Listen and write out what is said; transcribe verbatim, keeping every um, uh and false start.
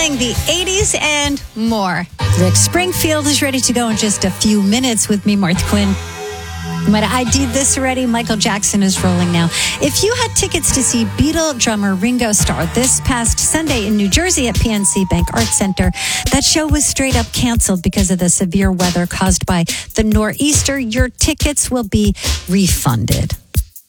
playing the eighties and more. Rick Springfield is ready to go in just a few minutes with me, Martha Quinn. But I did this already. Michael Jackson is rolling now. If you had tickets to see Beatle drummer Ringo Starr this past Sunday in New Jersey at P N C Bank Arts Center, that show was straight up canceled because of the severe weather caused by the nor'easter. Your tickets will be refunded.